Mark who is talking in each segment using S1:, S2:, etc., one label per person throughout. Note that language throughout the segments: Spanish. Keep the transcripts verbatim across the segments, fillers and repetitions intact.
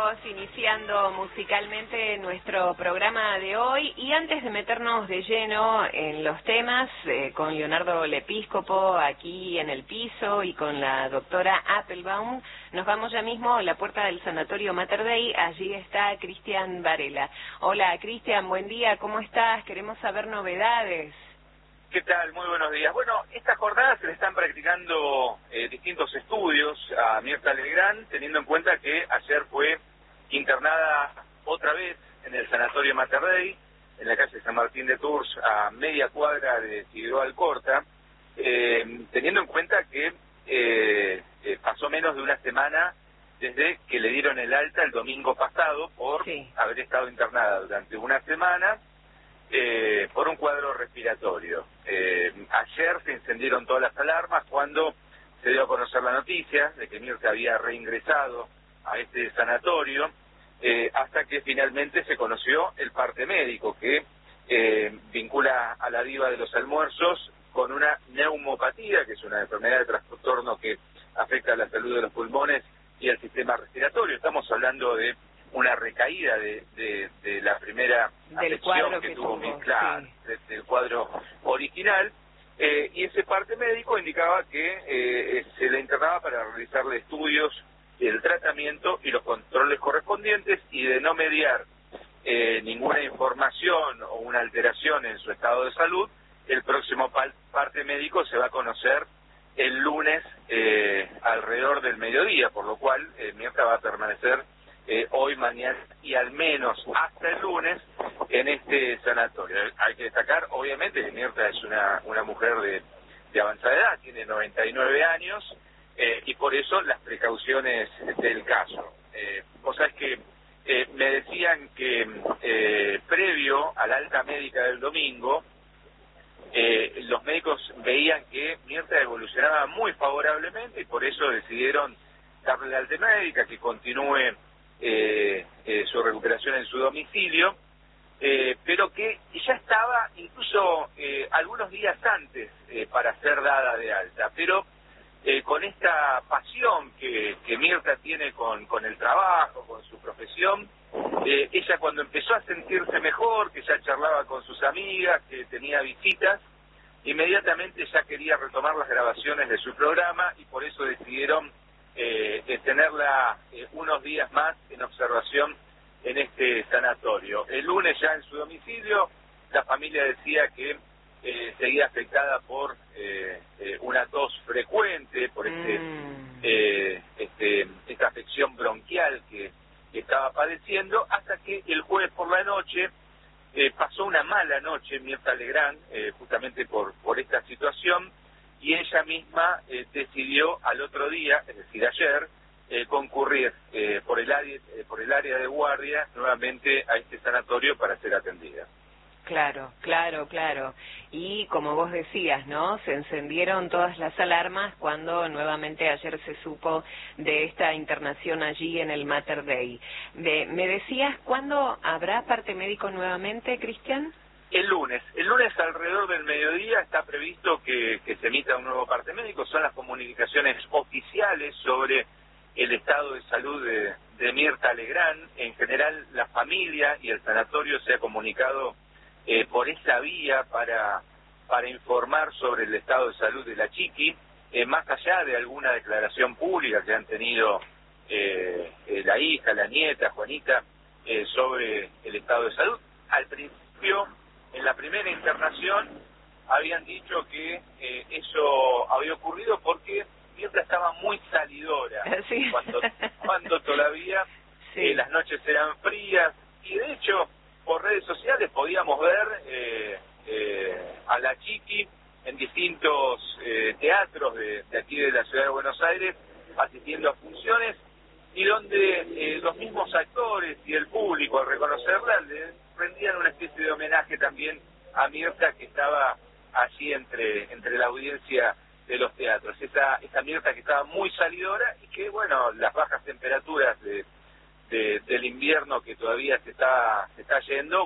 S1: estamos iniciando musicalmente nuestro programa de hoy y antes de meternos de lleno en los temas eh, con Leonardo Lepíscopo aquí en el piso y con la doctora Appelbaum, nos vamos ya mismo a la puerta del Sanatorio Mater Dei. Allí está Cristian Varela. Hola Cristian, buen día, ¿cómo estás? Queremos saber novedades.
S2: ¿Qué tal? Muy buenos días. Bueno, esta jornada se le están practicando eh, distintos estudios a Mirta Legrand, teniendo en cuenta que ayer fue internada otra vez en el Sanatorio Mater Dei, en la calle San Martín de Tours, a media cuadra de Figueroa Alcorta, eh, teniendo en cuenta que eh, eh, pasó menos de una semana desde que le dieron el alta el domingo pasado por sí. haber estado internada durante una semana eh, por un cuadro respiratorio. Eh, ayer se encendieron todas las alarmas cuando se dio a conocer la noticia de que Mirta había reingresado a este sanatorio, eh, hasta que finalmente se conoció el parte médico que eh, vincula a la diva de los almuerzos con una neumopatía, que es una enfermedad de trastorno que afecta a la salud de los pulmones y al sistema respiratorio. Estamos hablando de una recaída de, de, de la primera
S1: del afección que,
S2: que tuvo
S1: Mirta,
S2: sí. de, del cuadro original, eh, y ese parte médico indicaba que eh, se le internaba para realizarle estudios, el tratamiento y los controles correspondientes, y de no mediar eh, ninguna información o una alteración en su estado de salud, el próximo parte médico se va a conocer el lunes eh, alrededor del mediodía, por lo cual eh, Mirta va a permanecer Eh, hoy, mañana y al menos hasta el lunes en este sanatorio. Hay que destacar, obviamente, que Mirta es una, una mujer de, de avanzada edad, tiene noventa y nueve años, eh, y por eso las precauciones del caso. Eh, vos sabés que eh, me decían que eh, previo a la alta médica del domingo, eh, los médicos veían que Mirta evolucionaba muy favorablemente y por eso decidieron darle la alta médica, que continúe Eh, eh, su recuperación en su domicilio, eh, pero que ya estaba incluso eh, algunos días antes eh, para ser dada de alta, pero eh, con esta pasión que, que Mirta tiene con, con el trabajo, con su profesión, eh, ella cuando empezó a sentirse mejor, que ya charlaba con sus amigas, que tenía visitas, inmediatamente ya quería retomar las grabaciones de su programa y por eso decidieron Eh, de tenerla eh, unos días más en observación en este sanatorio. El lunes ya en su domicilio, la familia decía que eh, seguía afectada por eh, eh, una tos frecuente, por este, mm. eh, este esta afección bronquial que, que estaba padeciendo, hasta que el jueves por la noche eh, pasó una mala noche Mirta Legrand, eh, justamente por, por esta situación, y ella misma eh, decidió al otro día, es decir, ayer, eh, concurrir eh, por el área, eh, por el área de guardia nuevamente a este sanatorio para ser atendida.
S1: Claro, claro, claro. Y como vos decías, ¿no? Se encendieron todas las alarmas cuando nuevamente ayer se supo de esta internación allí en el Mater Dei. De, ¿Me decías cuándo habrá parte médico nuevamente, Cristian?
S2: El lunes, el lunes alrededor del mediodía está previsto que, que se emita un nuevo parte médico. Son las comunicaciones oficiales sobre el estado de salud de, de Mirta Legrand. En general, la familia y el sanatorio se ha comunicado eh, por esa vía para, para informar sobre el estado de salud de la chiqui, eh, más allá de alguna declaración pública que han tenido eh, eh, la hija, la nieta, Juanita, eh, sobre el estado de salud. Al principio, en la primera internación habían dicho que eh, eso había ocurrido porque Mirta estaba muy salidora,
S1: sí.
S2: cuando, cuando todavía sí. eh, las noches eran frías, y de hecho por redes sociales podíamos ver eh, eh, a la chiqui en distintos eh, teatros de, de aquí de la ciudad de Buenos Aires asistiendo a funciones, y donde eh, los mismos actores y el público al reconocerla le rendían una especie de homenaje también a Mirta, que estaba allí entre entre la audiencia de los teatros. Esa, esa Mirta que estaba muy salidora y que, bueno, las bajas temperaturas de, de, del invierno que todavía se está se está yendo, bueno,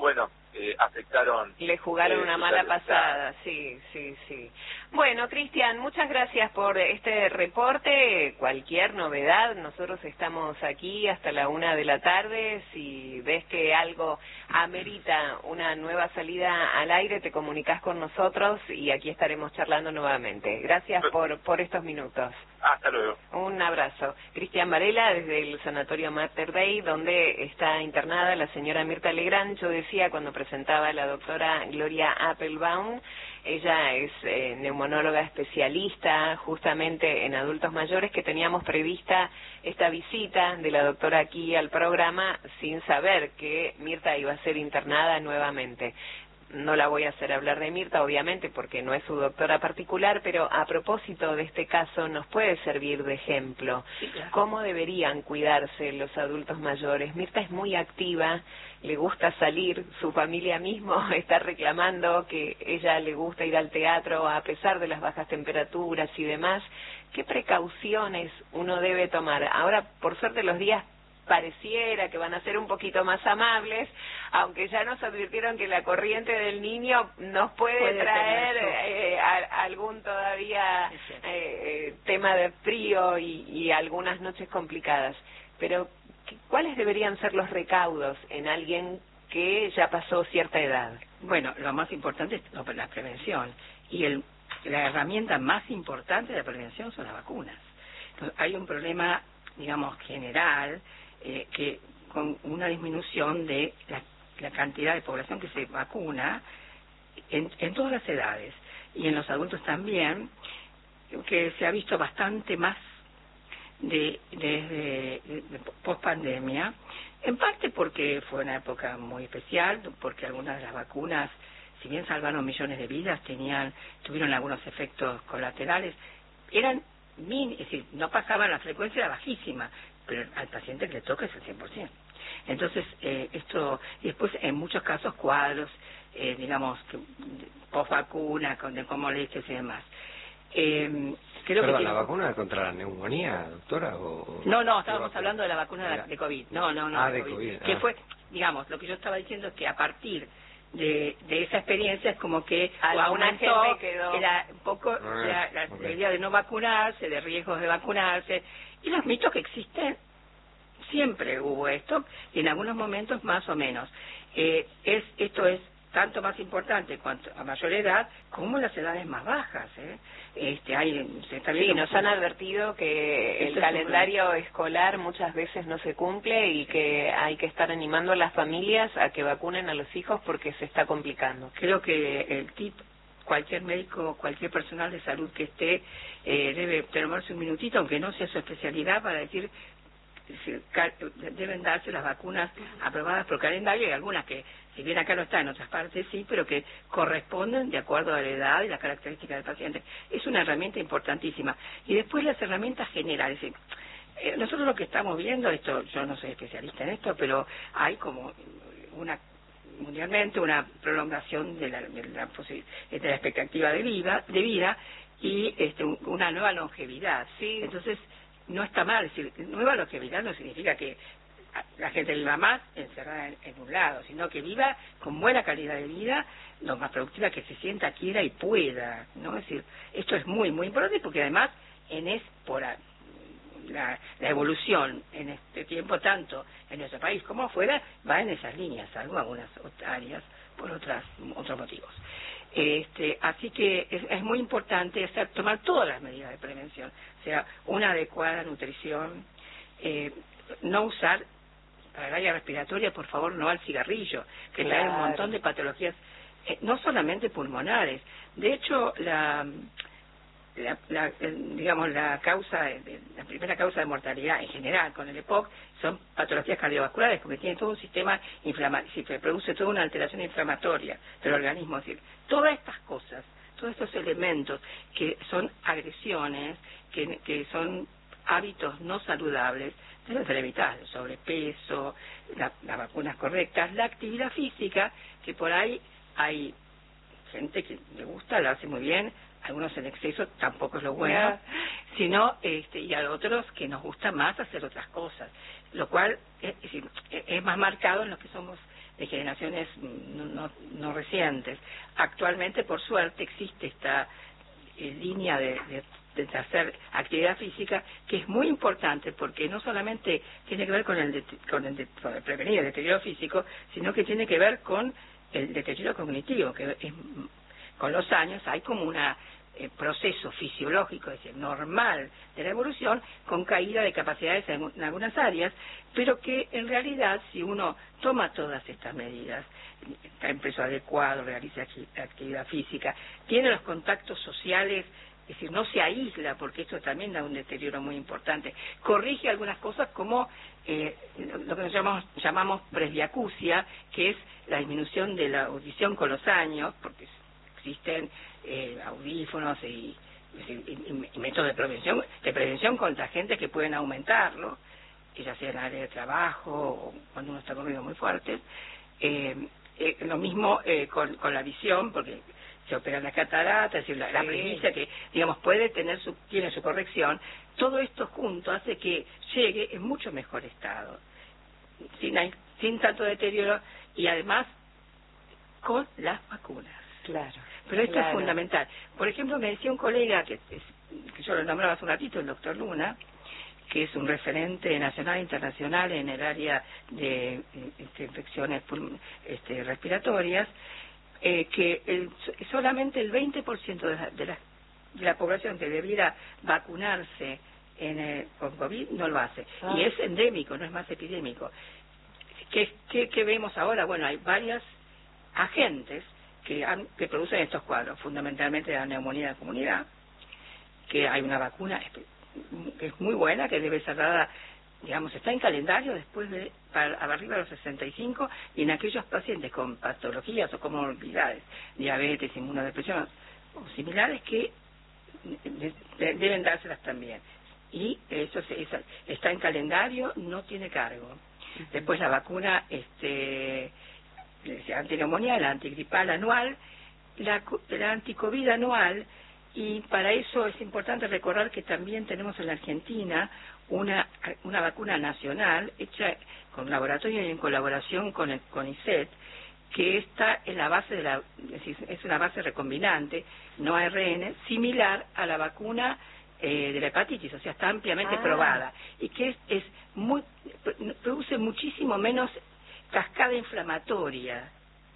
S2: eh, afectaron.
S1: Le jugaron
S2: eh,
S1: una
S2: su
S1: mala
S2: salud.
S1: pasada, sí, sí, sí. Bueno, Cristian, muchas gracias por este reporte. Cualquier novedad, nosotros estamos aquí hasta la una de la tarde. Si ves que algo amerita una nueva salida al aire, te comunicas con nosotros y aquí estaremos charlando nuevamente. Gracias por, por estos minutos.
S2: Hasta luego.
S1: Un abrazo. Cristian Varela, desde el Sanatorio Mater Dei, donde está internada la señora Mirta Legrand. Yo decía cuando presentaba a la doctora Gloria Appelbaum, ella es eh, neumonóloga especialista justamente en adultos mayores, que teníamos prevista esta visita de la doctora aquí al programa sin saber que Mirta iba a ser internada nuevamente. No la voy a hacer hablar de Mirta, obviamente, porque no es su doctora particular, pero a propósito de este caso nos puede servir de ejemplo.
S3: Sí, claro.
S1: ¿Cómo deberían cuidarse los adultos mayores? Mirta es muy activa, le gusta salir, su familia mismo está reclamando que ella le gusta ir al teatro a pesar de las bajas temperaturas y demás. ¿Qué precauciones uno debe tomar? Ahora, por suerte, los días pareciera que van a ser un poquito más amables, aunque ya nos advirtieron que la corriente del Niño nos puede,
S3: puede
S1: traer
S3: eh,
S1: a, algún todavía eh, tema de frío y, y algunas noches complicadas. Pero, ¿cuáles deberían ser los recaudos en alguien que ya pasó cierta edad?
S3: Bueno, lo más importante es la prevención, y el, la herramienta más importante de la prevención son las vacunas. Entonces, hay un problema, digamos, general, Eh, que con una disminución de la, la cantidad de población que se vacuna en, en todas las edades y en los adultos también, que se ha visto bastante más de desde de, de, post pandemia, en parte porque fue una época muy especial, porque algunas de las vacunas, si bien salvaron millones de vidas, tenían tuvieron algunos efectos colaterales, eran min, es decir, no pasaban, la frecuencia era bajísima, pero al paciente que le toca es el cien por ciento. Entonces, eh, esto, y después en muchos casos cuadros, eh, digamos, que, post vacuna, con de molestias y demás. Eh, creo
S4: Perdón,
S3: que
S4: ¿la
S3: tiene...
S4: vacuna contra la neumonía, doctora? O...
S3: No, no, estábamos hablando de la vacuna de, de COVID. No, no, no.
S4: Ah,
S3: de
S4: de
S3: COVID.
S4: COVID.
S3: Que
S4: Ah.
S3: fue, digamos, lo que yo estaba diciendo es que a partir de, de esa experiencia es como que
S1: Alguna
S3: aumentó,
S1: gente quedó...
S3: era un poco
S4: Ah,
S3: la, la,
S4: okay.
S3: la idea de no vacunarse, de riesgos de vacunarse, y los mitos que existen. Siempre hubo esto, y en algunos momentos más o menos. Eh, es Esto es tanto más importante cuanto a mayor edad como las edades más bajas. ¿eh? Este, hay, se está viendo
S1: Sí, nos han advertido que el
S3: Esto es
S1: calendario escolar muchas veces no se cumple y que hay que estar animando a las familias a que vacunen a los hijos porque se está complicando.
S3: Creo que el tip, cualquier médico, cualquier personal de salud que esté, eh, debe tomarse un minutito, aunque no sea su especialidad, para decir deben darse las vacunas aprobadas por calendario, y algunas que, si bien acá no están, en otras partes sí, pero que corresponden de acuerdo a la edad y las características del paciente. Es una herramienta importantísima. Y después las herramientas generales. Eh, nosotros lo que estamos viendo, esto, yo no soy especialista en esto, pero hay como una mundialmente una prolongación de la, de la, de la expectativa de vida, de vida y este, una nueva longevidad.
S1: Sí.
S3: Entonces, no está mal, es decir, nueva longevidad no significa que la gente viva más encerrada en, en un lado, sino que viva con buena calidad de vida, lo más productiva que se sienta, quiera y pueda, ¿no? Es decir, esto es muy, muy importante, porque además en es por la, la evolución en este tiempo, tanto en nuestro país como afuera, va en esas líneas, salvo algunas áreas por otras otros motivos. Este, así que es, es muy importante hacer, tomar todas las medidas de prevención, o sea, una adecuada nutrición, eh, no usar para el área respiratoria, por favor, no al cigarrillo, que
S1: Claro.
S3: trae un montón de patologías, eh, no solamente pulmonares. De hecho, la, la, la digamos la causa, de, la primera causa de mortalidad en general con el E P O C son patologías cardiovasculares, porque tiene todo un sistema inflamatorio, se produce toda una alteración inflamatoria del organismo. Es decir, todas estas cosas, todos estos elementos que son agresiones, que, que son hábitos no saludables, deben ser evitados: el sobrepeso, la, las vacunas correctas, la actividad física, que por ahí hay gente que le gusta, lo hace muy bien, algunos en exceso tampoco es lo bueno, yeah. sino este, y a otros que nos gusta más hacer otras cosas, lo cual es, es, es más marcado en los que somos de generaciones no, no, no recientes. Actualmente, por suerte, existe esta eh, línea de, de de hacer actividad física, que es muy importante porque no solamente tiene que ver con el, con el, con el prevenir el deterioro físico, sino que tiene que ver con el deterioro cognitivo, que es, con los años hay como un eh, proceso fisiológico, es decir, normal de la evolución, con caída de capacidades en, en algunas áreas, pero que en realidad, si uno toma todas estas medidas, está en peso adecuado, realiza actividad física, tiene los contactos sociales, es decir, no se aísla, porque esto también da un deterioro muy importante. Corrige algunas cosas como eh, lo que nos llamamos, llamamos presbiacusia, que es la disminución de la audición con los años, porque existen eh, audífonos y, y, y, y métodos de prevención, de prevención contra gente que pueden aumentarlo, que ya sea en el área de trabajo o cuando uno está con ruidos muy fuertes. Eh, eh, lo mismo eh, con, con la visión, porque se opera la catarata, es decir, la, la presbicia que, digamos, puede tener su, tiene su corrección. Todo esto junto hace que llegue en mucho mejor estado, sin, sin tanto deterioro, y además con las vacunas.
S1: Claro.
S3: Pero esto
S1: claro.
S3: es fundamental. Por ejemplo, me decía un colega, que, que yo lo nombraba hace un ratito, el doctor Luna, que es un referente nacional e internacional en el área de este, infecciones este, respiratorias, Eh, que el, solamente el veinte por ciento de la, de, la, de la población que debiera vacunarse en el, con COVID no lo hace. Ah. Y es endémico, no es más epidémico. ¿Qué, qué, qué vemos ahora? Bueno, hay varios agentes que, han, que producen estos cuadros, fundamentalmente la neumonía de comunidad, que hay una vacuna que es muy buena, que debe ser dada, digamos, está en calendario después de para arriba de los sesenta y cinco, y en aquellos pacientes con patologías o comorbilidades, diabetes, inmunodepresión o similares, que de, de, deben dárselas también. Y eso se, eso está en calendario, no tiene cargo. Uh-huh. Después la vacuna este antineumonía, la antigripal anual, la, la anticovid anual. Y para eso es importante recordar que también tenemos en la Argentina una una vacuna nacional hecha con laboratorio y en colaboración con el CONICET, que está en la base de la, es decir, es una base recombinante, no A R N, similar a la vacuna eh, de la hepatitis, o sea, está ampliamente ah. probada, y que es, es muy, produce muchísimo menos cascada inflamatoria.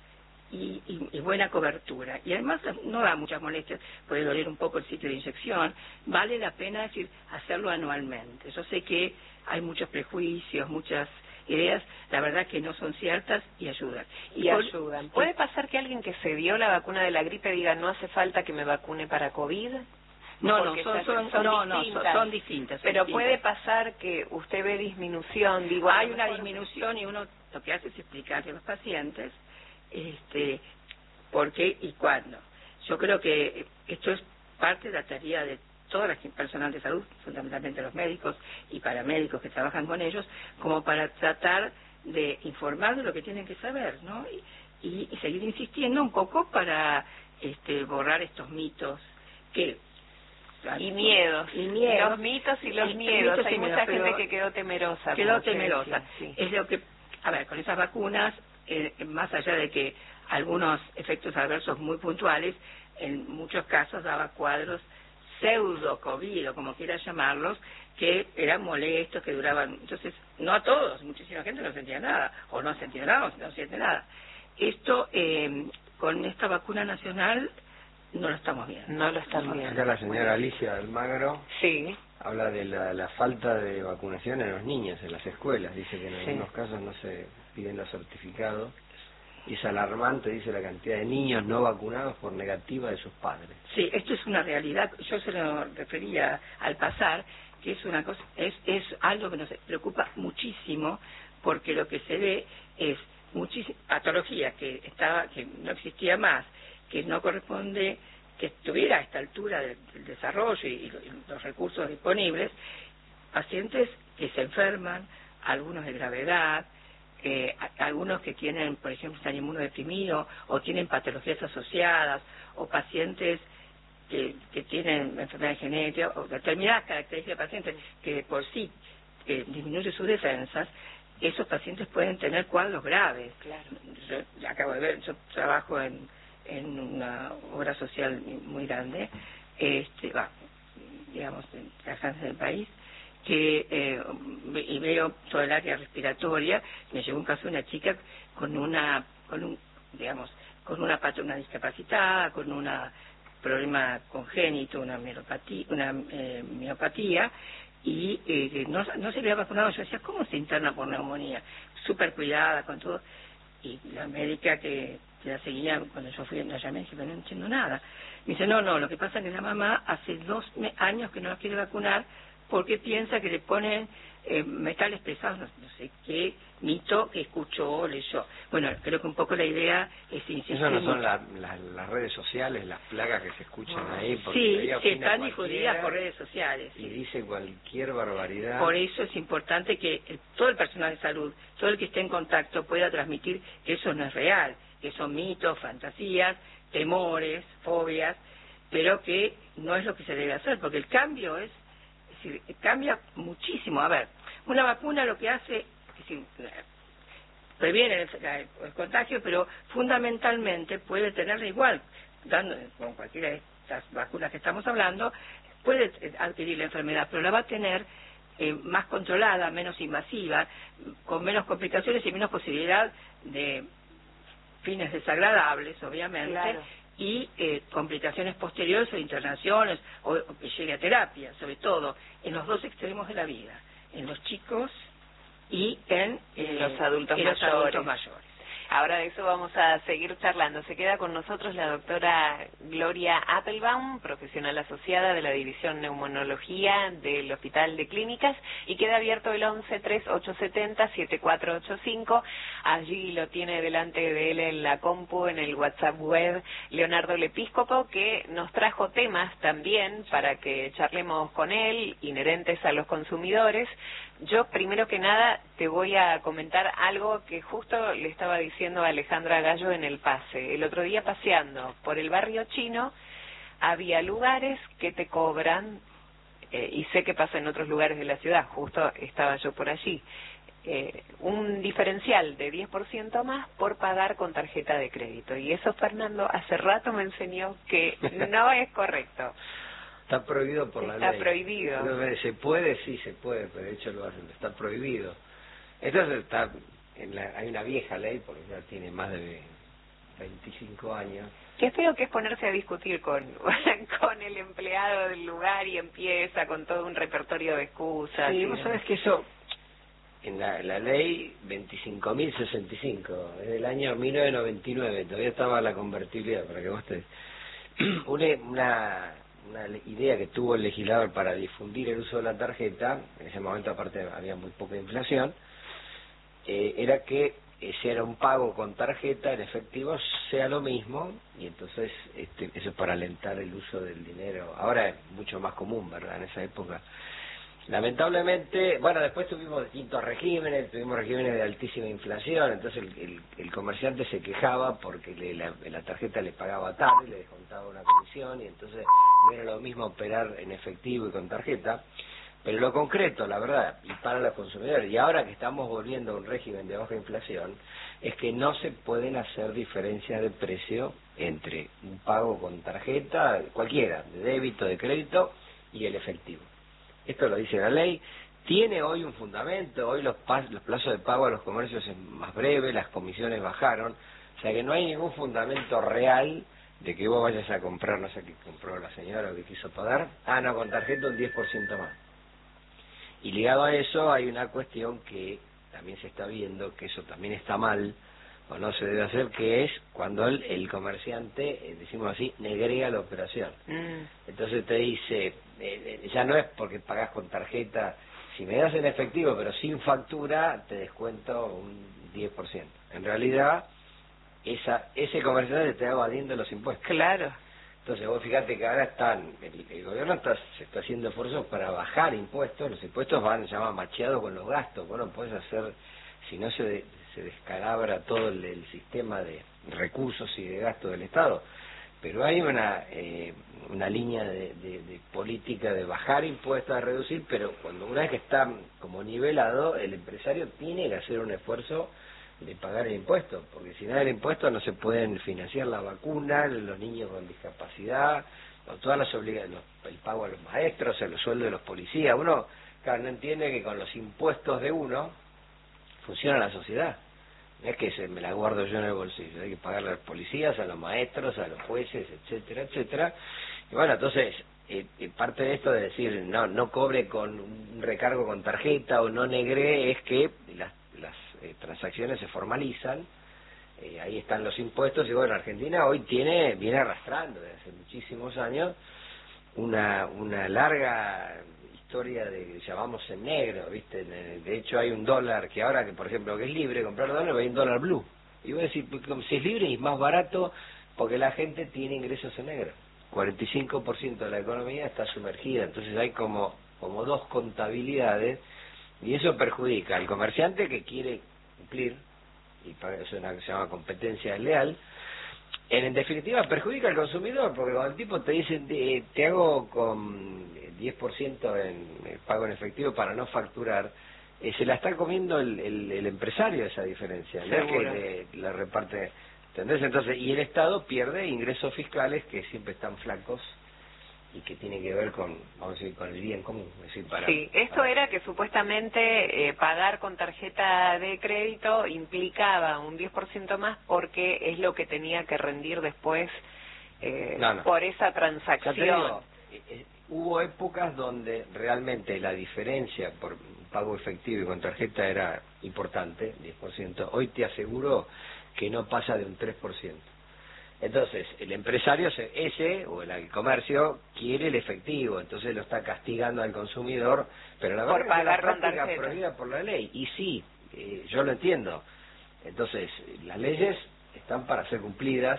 S3: Y, y, y buena cobertura, y además no da muchas molestias, puede doler un poco el sitio de inyección, vale la pena decir hacerlo anualmente. Yo sé que hay muchos prejuicios, muchas ideas, la verdad que no son ciertas y ayudan.
S1: Y, y ayudan. ¿Puede pasar que alguien que se dio la vacuna de la gripe diga no hace falta que me vacune para COVID?
S3: No, no, son, son, son, no, no, son, son distintas. Son
S1: Pero
S3: distintas.
S1: Puede pasar que usted ve disminución, digo...
S3: Hay una disminución y uno lo que hace es explicarle a los pacientes este por qué y cuándo. Yo creo que esto es parte de la tarea de todo el personal de salud, fundamentalmente los médicos y paramédicos que trabajan con ellos, como para tratar de informar de lo que tienen que saber, ¿no? Y, y, y seguir insistiendo un poco para este borrar estos mitos que
S1: y miedos,
S3: y miedos,
S1: los mitos y los y, miedos. Mitos Hay y mucha miedos, gente que quedó temerosa.
S3: Quedó temerosa. Sí. Es lo que, a ver, con esas vacunas, eh, más allá de que algunos efectos adversos muy puntuales, en muchos casos daba cuadros pseudo-COVID, o como quieras llamarlos, que eran molestos, que duraban. Entonces, no a todos, muchísima gente no sentía nada, o no sentía nada, o no siente nada. Esto, eh, con esta vacuna nacional, no lo estamos viendo.
S1: No lo estamos viendo.
S4: Acá la señora Alicia Almagro
S1: sí.
S4: habla de la, la falta de vacunación en los niños, en las escuelas. Dice que en sí. algunos casos no se piden los certificados. Y es alarmante, dice, la cantidad de niños no vacunados por negativa de sus padres.
S3: Sí, esto es una realidad. Yo se lo refería al pasar, que es una cosa, es, es algo que nos preocupa muchísimo, porque lo que se ve es muchísima patología que estaba, que no existía más, que no corresponde que estuviera a esta altura del, del desarrollo y, y los recursos disponibles, pacientes que se enferman, algunos de gravedad, eh, algunos que tienen, por ejemplo, están inmunodeprimidos o tienen patologías asociadas, o pacientes que, que tienen enfermedades genéticas o determinadas características de pacientes que de por sí eh, disminuyen sus defensas. Esos pacientes pueden tener cuadros graves.
S1: Claro.
S3: yo ya acabo de ver, yo trabajo en, en una obra social muy grande, este, va, digamos, en las del país, que eh, y veo toda el área respiratoria. Me llegó un caso de una chica con una, con un, digamos, con una pata, una discapacitada, con un problema congénito, una miopatía, una eh, miopatía, y eh, no, no se había vacunado. Yo decía, ¿cómo se interna por neumonía? Súper cuidada con todo. Y la médica que, que la seguía, cuando yo fui, la llamé y dije, pero no entiendo nada. Me dice, no, no, lo que pasa es que la mamá hace dos años que no la quiere vacunar porque piensa que le ponen eh, metales pesados, no, no sé qué mito que escuchó o leyó. Bueno, creo que un poco la idea es insistir.
S4: Eso no son la, la, las redes sociales, las placas que se escuchan ahí. Porque
S3: sí, sí, están difundidas por redes sociales.
S4: Y sí. Dice cualquier barbaridad.
S3: Por eso es importante que el, todo el personal de salud, todo el que esté en contacto, pueda transmitir que eso no es real, que son mitos, fantasías, temores, fobias, pero que no es lo que se debe hacer, porque el cambio es, es decir, cambia muchísimo. A ver, una vacuna lo que hace, es decir, previene el, el contagio, pero fundamentalmente puede tenerla igual, dando, con cualquiera de estas vacunas que estamos hablando, puede adquirir la enfermedad, pero la va a tener eh, más controlada, menos invasiva, con menos complicaciones y menos posibilidad de fines desagradables, obviamente,
S1: claro.
S3: y eh, complicaciones posteriores o internaciones, o, o que llegue a terapia, sobre todo en los dos extremos de la vida, en los chicos y en eh,
S1: los adultos
S3: en los
S1: mayores.
S3: adultos mayores.
S1: Ahora de eso vamos a seguir charlando. Se queda con nosotros la doctora Gloria Appelbaum, profesional asociada de la División Neumonología del Hospital de Clínicas, y queda abierto el once, tres, ocho siete cero, siete cuatro ocho cinco. Allí lo tiene delante de él en la compu, en el WhatsApp web, Leonardo Lepíscopo, que nos trajo temas también para que charlemos con él, inherentes a los consumidores. Yo, primero que nada, te voy a comentar algo que justo le estaba diciendo a Alejandra Gallo en el pase. El otro día, paseando por el barrio chino, había lugares que te cobran, eh, y sé que pasa en otros lugares de la ciudad, justo estaba yo por allí, eh, un diferencial de diez por ciento más por pagar con tarjeta de crédito. Y eso, Fernando, hace rato me enseñó que no es correcto.
S4: Está prohibido por la ley.
S1: Está prohibido.
S4: Se puede, sí, se puede, pero de hecho lo hacen. Está prohibido. Entonces está, en la, hay una vieja ley, porque ya tiene más de veinticinco años.
S1: Qué feo que es ponerse a discutir con, con el empleado del lugar y empieza con todo un repertorio de excusas.
S4: Sí,
S1: y
S4: vos sabés que eso, en la, la ley veinticinco mil sesenta y cinco, es del año mil novecientos noventa y nueve, todavía estaba la convertibilidad, para que vos te... una... una una idea que tuvo el legislador para difundir el uso de la tarjeta, en ese momento aparte había muy poca inflación, eh, era que si era un pago con tarjeta en efectivo sea lo mismo, y entonces este, eso es para alentar el uso del dinero. Ahora es mucho más común, ¿verdad?, en esa época. Lamentablemente, bueno, después tuvimos distintos regímenes, tuvimos regímenes de altísima inflación, entonces el, el, el comerciante se quejaba porque le, la, la tarjeta le pagaba tarde, le descontaba una comisión, y entonces no era lo mismo operar en efectivo y con tarjeta. Pero lo concreto, la verdad, y para los consumidores, y ahora que estamos volviendo a un régimen de baja inflación, es que no se pueden hacer diferencias de precio entre un pago con tarjeta, cualquiera, de débito, de crédito, y el efectivo. Esto lo dice la ley, tiene hoy un fundamento, hoy los, pas, los plazos de pago a los comercios es más breve, las comisiones bajaron, o sea que no hay ningún fundamento real de que vos vayas a comprar, no sé qué compró la señora o que quiso pagar, ah no, con tarjeta un diez por ciento más. Y ligado a eso hay una cuestión que también se está viendo, que eso también está mal, o no se debe hacer, que es cuando el, el comerciante, eh, decimos así, negrega la operación. Mm. Entonces te dice, eh, eh, ya no es porque pagás con tarjeta, si me das en efectivo pero sin factura, te descuento un diez por ciento. En realidad, esa ese comerciante te está evadiendo los impuestos.
S1: Claro.
S4: Entonces vos fíjate que ahora están, el, el gobierno está, se está haciendo esfuerzos para bajar impuestos, los impuestos van, se llama macheado con los gastos, bueno, puedes hacer, si no se... De, se descalabra todo el, el sistema de recursos y de gasto del Estado, pero hay una eh, una línea de, de, de política de bajar impuestos, de reducir, pero cuando una vez que está como nivelado, el empresario tiene que hacer un esfuerzo de pagar el impuesto, porque si no el impuesto no se pueden financiar la vacuna, los niños con discapacidad, o todas las obligaciones, el pago a los maestros, a los sueldos de los policías. Uno, claro, no entiende que con los impuestos de uno funciona la sociedad. No es que se me la guardo yo en el bolsillo, hay que pagarle a los policías, a los maestros, a los jueces, etcétera, etcétera. Y bueno, entonces, eh, eh, parte de esto de decir no no cobre con un recargo con tarjeta o no negré, es que las, las eh, transacciones se formalizan, eh, ahí están los impuestos, y bueno, Argentina hoy tiene viene arrastrando desde hace muchísimos años una una larga historia de que llamamos en negro, ¿viste? De hecho hay un dólar que ahora, que por ejemplo, que es libre comprar dólares, hay un dólar blue. Y voy a decir, si es libre y es más barato, porque la gente tiene ingresos en negro. cuarenta y cinco por ciento de la economía está sumergida, entonces hay como, como dos contabilidades, y eso perjudica al comerciante que quiere cumplir, y para eso es una que se llama competencia desleal. En definitiva perjudica al consumidor, porque cuando el tipo te dice te, te hago con diez por ciento en eh, pago en efectivo para no facturar, eh, se la está comiendo el, el, el empresario esa diferencia, no es que le, la reparte, ¿entendés? Entonces, y el Estado pierde ingresos fiscales que siempre están flacos y que tiene que ver con, vamos a decir, con el bien común. Es decir, para,
S1: sí, esto
S4: para...
S1: era que supuestamente eh, pagar con tarjeta de crédito implicaba un diez por ciento más porque es lo que tenía que rendir después eh, no, no. por esa transacción.
S4: Ya te digo, eh, eh, hubo épocas donde realmente la diferencia por pago efectivo y con tarjeta era importante, diez por ciento. Hoy te aseguro que no pasa de un tres por ciento. Entonces, el empresario, ese, o el, el comercio, quiere el efectivo, entonces lo está castigando al consumidor, pero la verdad es que la práctica prohibida por la ley. Y sí, eh, yo lo entiendo. Entonces, las leyes están para ser cumplidas,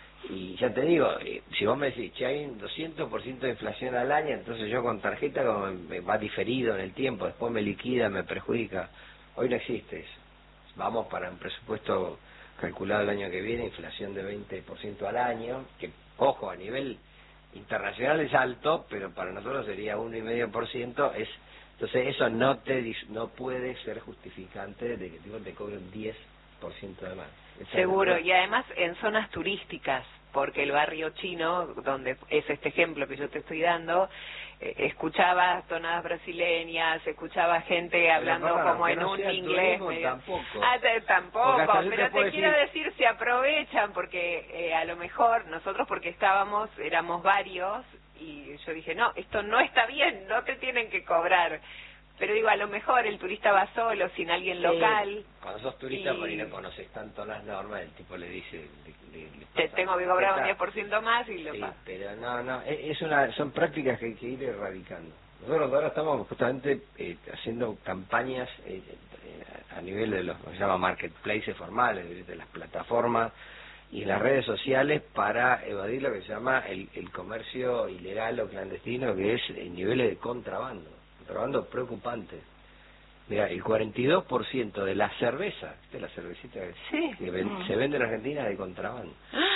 S4: y ya te digo, eh, si vos me decís, che, hay un doscientos por ciento de inflación al año, entonces yo con tarjeta como me va diferido en el tiempo, después me liquida, me perjudica. Hoy no existe eso. Vamos para un presupuesto calculado el año que viene, inflación de veinte por ciento al año, que, ojo, a nivel internacional es alto, pero para nosotros sería uno coma cinco por ciento, es, entonces eso no te no puede ser justificante de que te cobre un diez por ciento de más. Esa
S1: Seguro,
S4: es
S1: y además en zonas turísticas, porque el barrio chino, donde es este ejemplo que yo te estoy dando, eh, escuchaba tonadas brasileñas, escuchaba gente hablando
S4: pero, perdón,
S1: como en
S4: no
S1: un
S4: sea
S1: inglés
S4: turismo,
S1: medio...
S4: tampoco,
S1: ah, te, tampoco pero te
S4: decir...
S1: quiero decir, se aprovechan, porque eh, a lo mejor nosotros, porque estábamos, éramos varios, y yo dije, no, esto no está bien, no te tienen que cobrar. Pero digo, a lo mejor el turista va solo, sin alguien sí, local.
S4: Cuando sos turista, y... por ahí no conoces tanto las normas, el tipo le dice... Le, le, le
S1: te tengo que cobrar un diez por ciento más y lo
S4: sí,
S1: pasa.
S4: pero no, no, es una, son prácticas que hay que ir erradicando. Nosotros ahora estamos justamente eh, haciendo campañas eh, eh, a nivel de los, lo que se llama marketplaces formales, de las plataformas y las redes sociales, para evadir lo que se llama el, el comercio ilegal o clandestino, que es en niveles de contrabando. Contrabando preocupante. Mira, el cuarenta y dos por ciento de la cerveza, ¿viste la cervecita que,
S1: sí.
S4: que ven, se vende en Argentina de contrabando?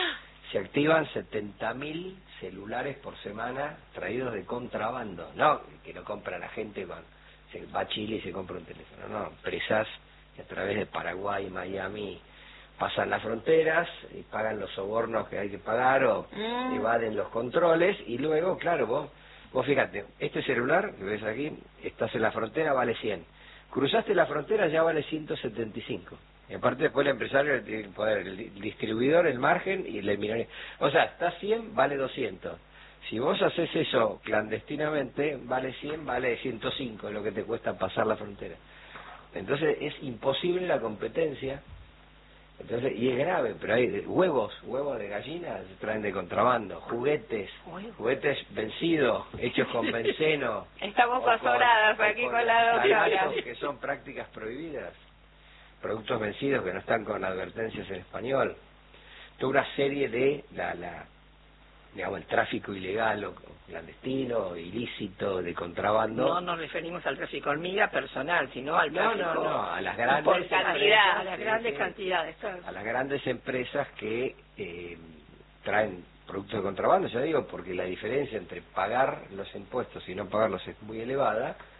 S4: Se activan setenta mil celulares por semana traídos de contrabando. No, que lo compra la gente, con, se va a Chile y se compra un teléfono. No, empresas que a través de Paraguay, Miami, pasan las fronteras y pagan los sobornos que hay que pagar o mm. evaden los controles, y luego, claro, vos Vos fíjate, este celular que ves aquí, estás en la frontera, vale cien. Cruzaste la frontera, ya vale ciento setenta y cinco. Y aparte después el empresario tiene que poder, el distribuidor, el margen y el minoría. O sea, está cien, vale doscientos. Si vos haces eso clandestinamente, vale cien, vale ciento cinco, lo que te cuesta pasar la frontera. Entonces es imposible la competencia. Entonces, y es grave, pero hay huevos, huevos de gallina se traen de contrabando, juguetes, juguetes vencidos, hechos con benceno.
S1: Estamos azoradas aquí con, con la doctora.
S4: Que son prácticas prohibidas, productos vencidos que no están con advertencias en español. Toda una serie de, la, la digamos, el tráfico ilegal o clandestino, ilícito, de contrabando.
S3: No nos referimos al tráfico hormiga personal, sino al tráfico...
S4: No, no, no, a las grandes...
S1: Por cantidad.
S3: A las grandes sí, cantidades.
S4: A las grandes empresas que eh, traen productos de contrabando, ya digo, porque la diferencia entre pagar los impuestos y no pagarlos es muy elevada,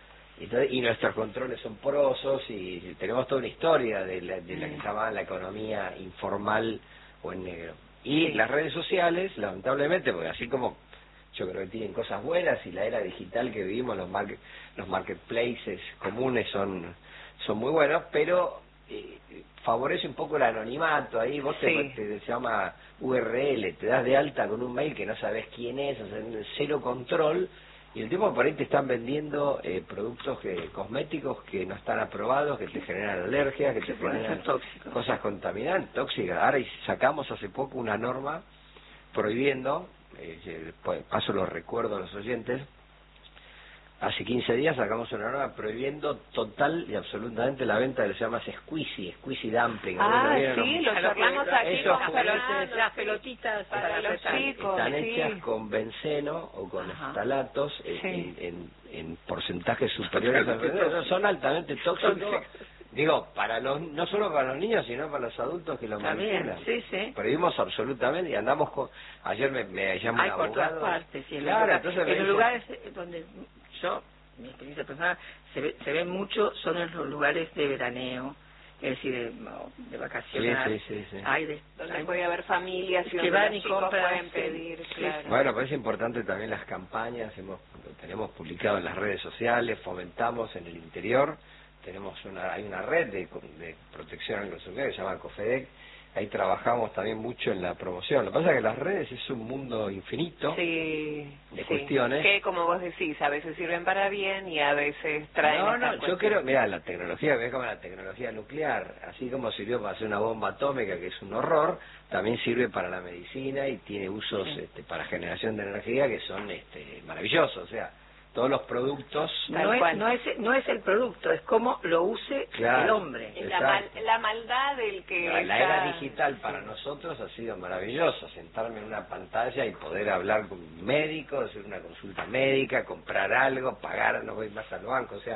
S4: Entonces, y nuestros controles son porosos y tenemos toda una historia de la, de la que se llama la economía informal o en negro. Y sí. Las redes sociales, lamentablemente, porque así como yo creo que tienen cosas buenas y la era digital que vivimos, los market, los marketplaces comunes son son muy buenos, pero eh, favorece un poco el anonimato. Ahí vos te, sí. te, te se llama U R L, te das de alta con un mail que no sabes quién es, o sea, cero control. Y el tipo por ahí te están vendiendo eh, productos que, cosméticos que no están aprobados, que te generan alergias, que te generan cosas contaminantes, tóxicas. Ahora sacamos hace poco una norma prohibiendo, eh, paso los recuerdo a los oyentes, hace quince días sacamos una norma prohibiendo total y absolutamente la venta de lo que se llama squeezy, squeezy dumpling.
S1: Ah, sí, lo charlamos aquí
S3: esos con pelotitas, las pelotitas para, para los chicos.
S4: Están
S3: sí.
S4: hechas con benceno o con Ajá. estalatos sí. en, en, en porcentajes superiores a los son altamente tóxicos. Digo, para los no solo para los niños, sino para los adultos que lo manipulan.
S3: Sí, sí.
S4: Prohibimos absolutamente y andamos con... Ayer me, me llamó un abogado.
S3: Por todas partes, sí. En
S4: claro,
S3: los,
S4: entonces
S3: en
S4: los
S3: dice... lugares donde yo, mi experiencia personal, se ve, se ve mucho, son en los lugares de veraneo, es decir, de, de vacaciones.
S4: Sí, sí, sí. sí.
S1: Hay de, donde hay, puede haber familias y
S3: que
S1: donde
S3: van
S1: los
S3: y
S1: chicos
S3: compran,
S1: pueden pedir.
S3: Sí,
S1: claro.
S4: Bueno, pues es importante también las campañas, hemos tenemos publicado en las redes sociales, fomentamos en el interior. Tenemos una, hay una red de, de protección al consumidor que se llama COFEDEC, ahí trabajamos también mucho en la promoción. Lo que pasa es que las redes es un mundo infinito
S1: sí,
S4: de
S1: sí.
S4: cuestiones.
S1: Que como vos decís, a veces sirven para bien y a veces traen...
S4: No, no, yo creo, mira, la tecnología, es como la tecnología nuclear, así como sirvió para hacer una bomba atómica, que es un horror, también sirve para la medicina y tiene usos sí. este, para generación de energía que son este, maravillosos, o sea... todos los productos
S3: no es, no es no es el producto, es cómo lo use claro, el hombre.
S1: La, mal, la maldad del que
S4: la,
S1: está...
S4: la era digital para sí. nosotros ha sido maravilloso, sentarme en una pantalla y poder hablar con un médico, hacer una consulta médica, comprar algo, pagar, no voy más al banco, o sea,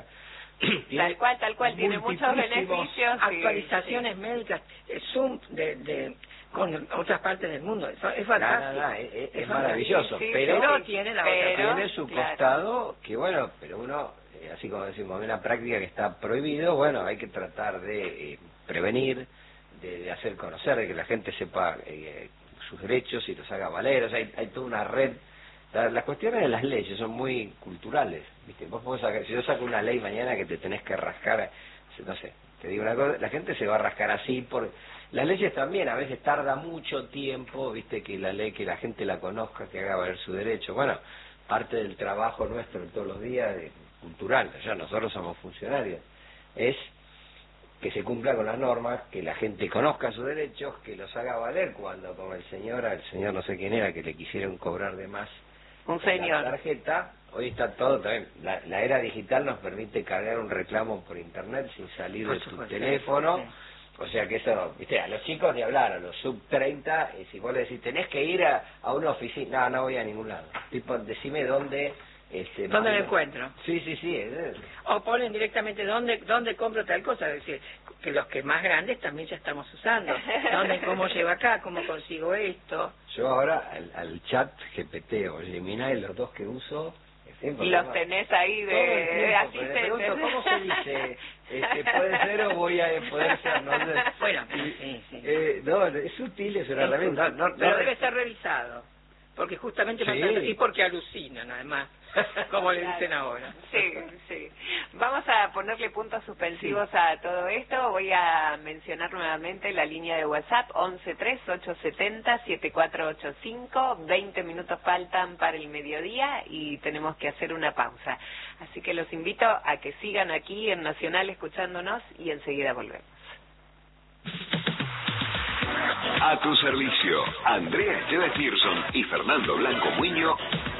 S1: tal cual, tal cual, tiene muchos beneficios,
S3: actualizaciones sí. médicas, Zoom de, de con otras partes del mundo, eso es fantástico.
S4: No, no, no, es, es, es maravilloso,
S1: sí,
S4: pero,
S3: pero tiene la
S1: pero,
S4: tiene su
S1: claro.
S4: costado que bueno, pero uno, eh, así como decimos, una práctica que está prohibido, bueno, hay que tratar de eh, prevenir, de, de hacer conocer, de que la gente sepa eh, sus derechos y los haga valer, o sea, hay, hay toda una red. La, las cuestiones de las leyes son muy culturales, ¿viste? Vos podés sacar, si yo saco una ley mañana que te tenés que rascar, no sé, te digo una cosa, la gente se va a rascar así por... Las leyes también a veces tarda mucho tiempo, viste, que la ley, que la gente la conozca, que haga valer su derecho. Bueno, parte del trabajo nuestro de todos los días, de, cultural, ya nosotros somos funcionarios, es que se cumpla con las normas, que la gente conozca sus derechos, que los haga valer cuando, como el señor, el señor no sé quién era, que le quisieron cobrar de más
S1: un señor.
S4: La tarjeta, hoy está todo también, la, la era digital nos permite cargar un reclamo por internet sin salir de tu teléfono. Sí. O sea que eso, viste, a los chicos ni hablar, a los sub treinta, eh, si vos le decís, tenés que ir a, a una oficina, no, no voy a ningún lado. Tipo, decime dónde... Este,
S3: ¿Dónde lo encuentro?
S4: Sí, sí, sí. Es...
S3: O ponen directamente, ¿dónde dónde compro tal cosa? Es decir, que los que más grandes también ya estamos usando. ¿Dónde, cómo llevo acá? ¿Cómo consigo esto?
S4: Yo ahora al, al chat G P T o Gemini, los dos que uso...
S1: Y los tenés ahí de, de
S4: asistentes. ¿Cómo se dice? Este, ¿Puede ser o voy a poder ser? No, sé.
S3: Bueno, sí, sí.
S4: Eh, no, es útil, es una herramienta. No, no,
S3: pero
S4: no,
S3: debe ser revisado. Porque justamente
S4: sí.
S3: pasa y porque alucinan, además, como le dicen ahora.
S1: Sí, sí. Vamos a ponerle puntos suspensivos sí. a todo esto. Voy a mencionar nuevamente la línea de WhatsApp once tres ocho siete cero siete cuatro ocho cinco. veinte minutos faltan para el mediodía y tenemos que hacer una pausa. Así que los invito a que sigan aquí en Nacional escuchándonos y enseguida volvemos.
S5: A tu servicio, Andrea Esteves Pearson y Fernando Blanco Muño